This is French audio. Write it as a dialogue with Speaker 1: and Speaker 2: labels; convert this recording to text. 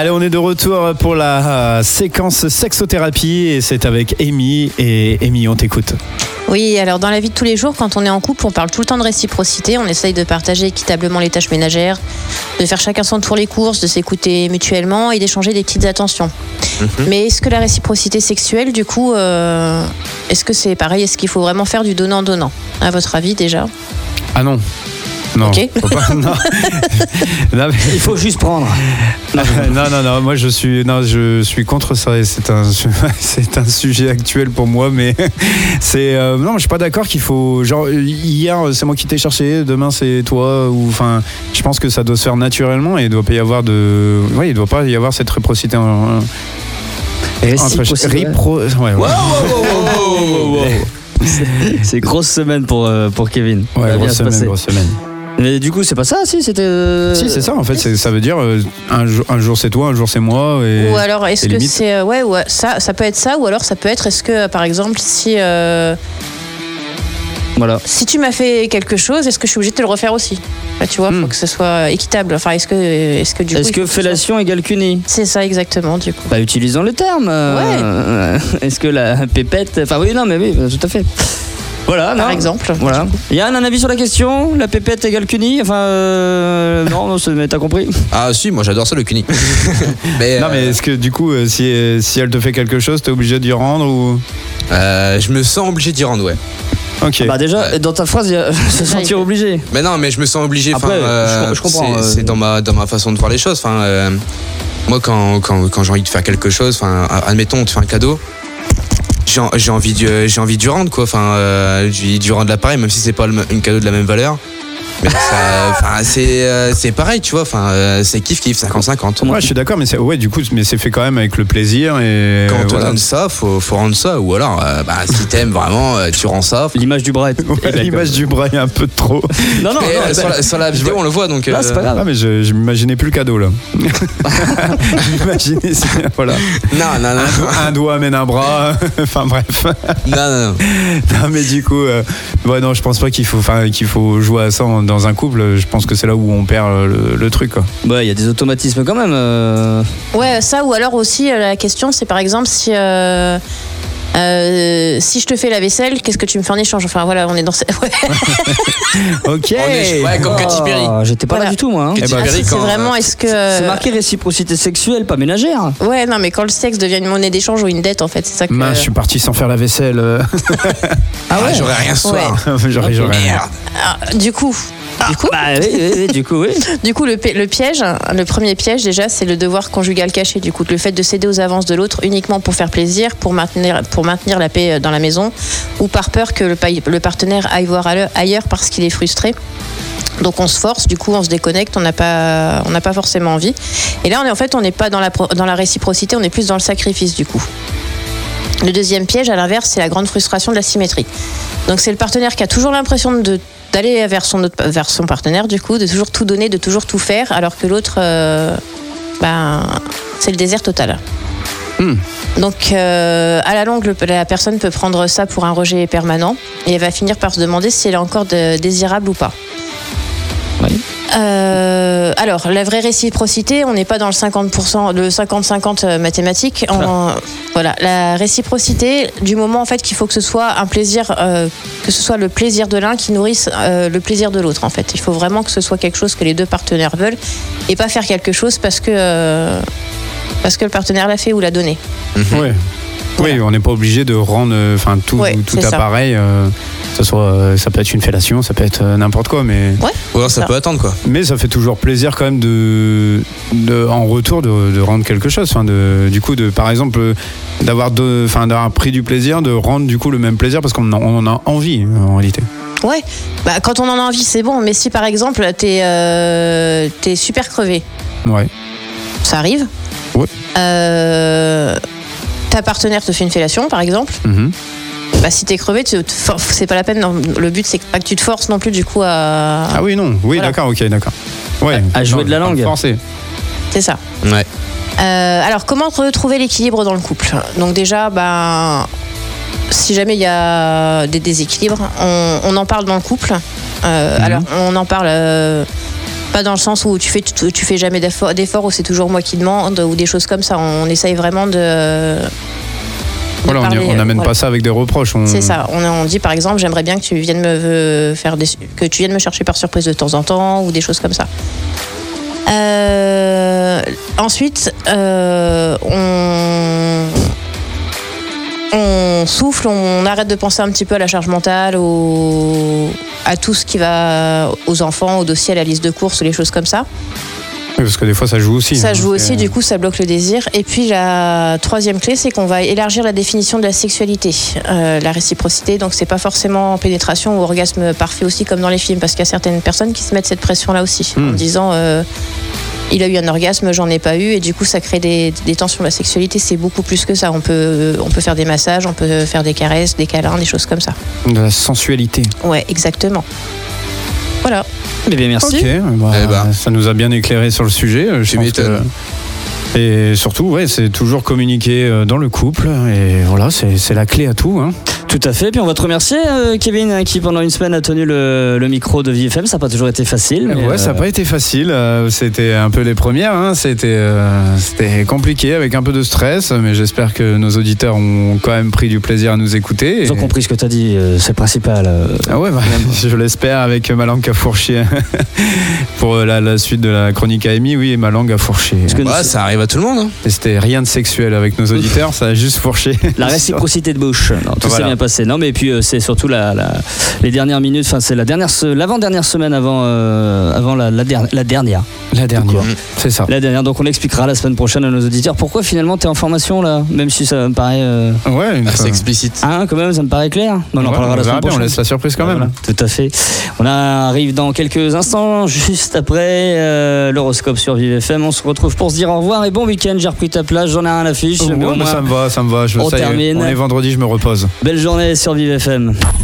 Speaker 1: Allez, on est de retour pour la séquence sexothérapie et c'est avec Amy. Et Amy, on t'écoute.
Speaker 2: Oui, alors dans la vie de tous les jours, quand on est en couple, on parle tout le temps de réciprocité. On essaye de partager équitablement les tâches ménagères, de faire chacun son tour les courses, de s'écouter mutuellement et d'échanger des petites attentions. Mais est-ce que la réciprocité sexuelle, du coup, est-ce que c'est pareil? Est-ce qu'il faut vraiment faire du donnant-donnant? À votre avis, déjà?
Speaker 1: Ah non. Non,
Speaker 2: okay.
Speaker 1: Faut pas, non.
Speaker 3: Non, mais il faut juste prendre.
Speaker 1: Non, moi je suis contre ça et c'est un sujet actuel pour moi, mais c'est non, je suis pas d'accord qu'il faut genre hier c'est moi qui t'ai cherché, demain c'est toi ou enfin, je pense que ça doit se faire naturellement et il doit pas y avoir il doit pas y avoir cette réciprocité
Speaker 3: C'est grosse semaine pour Kevin.
Speaker 1: Ouais, grosse semaine.
Speaker 3: Mais du coup, c'est pas ça, si c'était.
Speaker 1: Si, c'est ça en fait. Ça veut dire un jour c'est toi, un jour c'est moi.
Speaker 2: Ou alors est-ce que c'est ça peut être ça, ou alors ça peut être est-ce que par exemple si
Speaker 3: voilà.
Speaker 2: Si tu m'as fait quelque chose, est-ce que je suis obligée de te le refaire aussi? Tu vois, faut que ce soit équitable. Enfin, est-ce que du coup.
Speaker 3: Est-ce que fellation égale cunie?
Speaker 2: C'est ça exactement du coup.
Speaker 3: Bah, utilisons le terme.
Speaker 2: Ouais.
Speaker 3: Est-ce que la pépette. Enfin oui, non, mais oui, tout à fait. Voilà,
Speaker 2: par exemple.
Speaker 3: Voilà. Yann, un avis sur la question? La pépette égale cunie? Enfin, non, mais t'as compris?
Speaker 4: Ah si, moi j'adore ça le cunie.
Speaker 1: mais est-ce que du coup, si elle te fait quelque chose, t'es obligé d'y rendre ou?
Speaker 4: Je me sens obligé d'y rendre, ouais.
Speaker 3: Ok. Bah déjà, dans ta phrase, il y a se sentir obligé.
Speaker 4: Mais non, mais je me sens obligé.
Speaker 3: Après, je comprends.
Speaker 4: C'est dans ma façon de voir les choses. Enfin, moi, quand j'ai envie de faire quelque chose, enfin, admettons, on te fait un cadeau. J'ai envie de rendre quoi. Enfin, du rendre l'appareil, même si c'est pas un cadeau de la même valeur. Mais c'est pareil, tu vois. Enfin, c'est kiff 50-50.
Speaker 1: Ouais, je suis d'accord, mais c'est fait quand même avec le plaisir et.
Speaker 4: Quand on te donne ça, faut rendre ça. Ou alors, si t'aimes vraiment, tu rends ça.
Speaker 3: L'image du bras.
Speaker 1: L'image du bras est un peu trop.
Speaker 3: Non.
Speaker 4: Sur la vidéo, on le voit donc.
Speaker 3: C'est pas grave.
Speaker 1: Ah, mais je m'imaginais plus le cadeau là. J'imaginais, voilà.
Speaker 4: Non.
Speaker 1: Un doigt amène un bras. Enfin bref.
Speaker 4: Non.
Speaker 1: Non, mais du coup, non, je pense pas qu'il faut jouer à ça dans un couple. Je pense que c'est là où on perd le truc, quoi.
Speaker 3: Ouais, il y a des automatismes quand même.
Speaker 2: Ouais, ça, ou alors aussi la question, c'est par exemple si je te fais la vaisselle, qu'est-ce que tu me fais en échange? Enfin voilà, on est dans cette. Ouais.
Speaker 1: Ok.
Speaker 4: Ouais, comme Katy Perry.
Speaker 3: J'étais pas là du tout, moi. Hein.
Speaker 2: C'est vraiment, est-ce que.
Speaker 3: C'est marqué réciprocité sexuelle, pas ménagère.
Speaker 2: Ouais, non, mais quand le sexe devient une monnaie d'échange ou une dette, en fait, c'est ça que.
Speaker 1: Je suis parti sans faire la vaisselle.
Speaker 4: Ah ouais, j'aurais rien ce soir.
Speaker 1: J'aurais rien.
Speaker 2: Du coup,
Speaker 3: oui. Du coup,
Speaker 2: le piège, le premier piège déjà, c'est le devoir conjugal caché. Du coup, le fait de céder aux avances de l'autre uniquement pour faire plaisir, pour maintenir la paix dans la maison, ou par peur que le partenaire aille voir ailleurs parce qu'il est frustré. Donc on se force, du coup on se déconnecte, on n'a pas forcément envie. Et là on n'est pas dans la réciprocité, on est plus dans le sacrifice du coup. Le deuxième piège, à l'inverse, c'est la grande frustration de la symétrie. Donc c'est le partenaire qui a toujours l'impression d'aller vers son partenaire, du coup, de toujours tout donner, de toujours tout faire, alors que l'autre, c'est le désert total. Donc à la longue, la personne peut prendre ça pour un rejet permanent et elle va finir par se demander si elle est encore désirable ou pas.
Speaker 3: Oui.
Speaker 2: Alors, la vraie réciprocité, on n'est pas dans le 50%, le 50-50 mathématique. Voilà, la réciprocité, du moment en fait qu'il faut que ce soit un plaisir, que ce soit le plaisir de l'un qui nourrisse le plaisir de l'autre. En fait, il faut vraiment que ce soit quelque chose que les deux partenaires veulent et pas faire quelque chose parce que le partenaire l'a fait ou l'a donné.
Speaker 1: Ouais. Oui, on n'est pas obligé de rendre tout appareil. Ça peut être une fellation, ça peut être n'importe quoi, mais.
Speaker 2: Ouais.
Speaker 4: Ou alors ça peut attendre quoi.
Speaker 1: Mais ça fait toujours plaisir quand même en retour de rendre quelque chose. Par exemple, d'avoir pris du plaisir, de rendre du coup le même plaisir parce qu'on en a envie en réalité.
Speaker 2: Ouais. Quand on en a envie, c'est bon. Mais si par exemple t'es super crevé.
Speaker 1: Ouais.
Speaker 2: Ça arrive.
Speaker 1: Ouais.
Speaker 2: Ta partenaire te fait une fellation, par exemple. Si t'es crevé, c'est pas la peine. Non, le but, c'est pas que tu te forces non plus, du coup, à.
Speaker 1: Ah oui, non. Oui, voilà. D'accord, ok, d'accord. Ouais.
Speaker 3: À jouer de la langue.
Speaker 1: Forcer.
Speaker 2: C'est ça.
Speaker 4: Ouais.
Speaker 2: Alors, comment retrouver l'équilibre dans le couple? Donc, déjà, si jamais il y a des déséquilibres, on en parle dans le couple. Alors, on en parle. Pas dans le sens où tu fais jamais d'efforts, où c'est toujours moi qui demande, ou des choses comme ça. On essaye vraiment de
Speaker 1: Voilà,
Speaker 2: parler,
Speaker 1: on n'amène
Speaker 2: voilà.
Speaker 1: pas ça avec des reproches.
Speaker 2: C'est ça. On dit par exemple, j'aimerais bien que tu viennes me chercher par surprise de temps en temps, ou des choses comme ça. Ensuite, on souffle, on arrête de penser un petit peu à la charge mentale, à tout ce qui va aux enfants, au dossier, à la liste de courses, ou les choses comme ça.
Speaker 1: Oui, parce que des fois, ça joue aussi.
Speaker 2: Ça joue aussi, du coup, ça bloque le désir. Et puis, la troisième clé, c'est qu'on va élargir la définition de la sexualité, la réciprocité. Donc, c'est pas forcément pénétration ou orgasme parfait aussi, comme dans les films, parce qu'il y a certaines personnes qui se mettent cette pression-là aussi, en disant il a eu un orgasme, j'en ai pas eu, et du coup, ça crée des tensions. La sexualité, c'est beaucoup plus que ça. On peut faire des massages, on peut faire des caresses, des câlins, des choses comme ça.
Speaker 1: De la sensualité.
Speaker 2: Ouais, exactement. Voilà.
Speaker 3: Eh bien, merci.
Speaker 1: Ok, ça nous a bien éclairé sur le sujet. Je pense
Speaker 4: m'étonnes.
Speaker 1: Et surtout, ouais, c'est toujours communiquer dans le couple. Et voilà, c'est la clé à tout. Hein.
Speaker 3: Tout à fait. Puis on va te remercier, Kevin, qui pendant une semaine a tenu le micro de VFM. Ça n'a pas toujours été facile. Mais
Speaker 1: Ouais, ça n'a pas été facile. C'était un peu les premières. Hein. C'était compliqué avec un peu de stress. Mais j'espère que nos auditeurs ont quand même pris du plaisir à nous écouter.
Speaker 3: Ils ont compris ce que tu as dit. C'est le principal.
Speaker 1: Ah ouais, je l'espère avec ma langue à fourcher. Pour la suite de la chronique AMI, oui, ma langue a fourché.
Speaker 4: Ça arrive à tout le monde. Hein.
Speaker 1: Et c'était rien de sexuel avec nos auditeurs, ça a juste fourché.
Speaker 3: La réciprocité de bouche. Non, tout s'est bien passé. Non, mais puis c'est surtout les dernières minutes. Enfin, c'est l'avant-dernière semaine avant la dernière.
Speaker 1: La dernière, c'est ça.
Speaker 3: La dernière. Donc on expliquera la semaine prochaine à nos auditeurs pourquoi finalement t'es en formation là, même si ça me paraît.
Speaker 1: Ouais,
Speaker 4: assez explicite.
Speaker 3: Hein, quand même, ça me paraît clair. Non, on en parlera la semaine prochaine.
Speaker 1: On laisse la surprise quand même.
Speaker 3: Voilà, tout à fait. On arrive dans quelques instants, juste après l'horoscope sur Vive FM. On se retrouve pour se dire au revoir et bon week-end. J'ai repris ta place, j'en ai rien à l'affiche.
Speaker 1: Ouais,
Speaker 3: mais au moins,
Speaker 1: ça me va.
Speaker 3: on termine.
Speaker 1: On est vendredi, je me repose.
Speaker 3: Belle journée sur Vive FM.